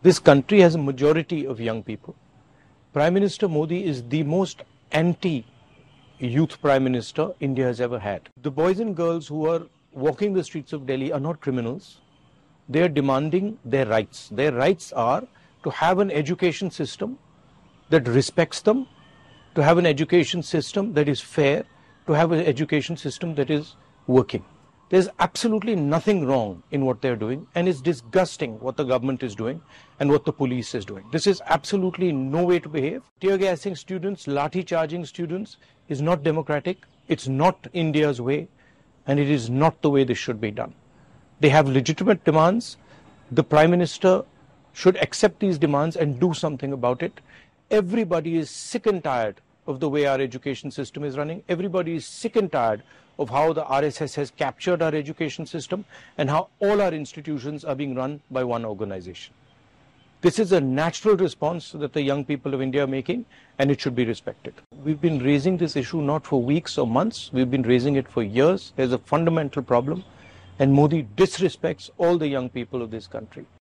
This country has a majority of young people. Prime Minister Modi is the most anti-youth Prime Minister India has ever had. The boys and girls who are walking the streets of Delhi are not criminals. They are demanding their rights. Their rights are to have an education system that respects them, to have an education system that is fair, to have an education system that is working. There's absolutely nothing wrong in what they're doing, and it's disgusting what the government is doing and what the police is doing. This is absolutely no way to behave. Tear gassing students, lathi charging students is not democratic. It's not India's way, and it is not the way this should be done. They have legitimate demands. The Prime Minister should accept these demands and do something about it. Everybody is sick and tired of the way our education system is running. Everybody is sick and tired of how the RSS has captured our education system and how all our institutions are being run by one organization. This is a natural response that the young people of India are making, and it should be respected. We've been raising this issue not for weeks or months. We've been raising it for years. There's a fundamental problem, and Modi disrespects all the young people of this country.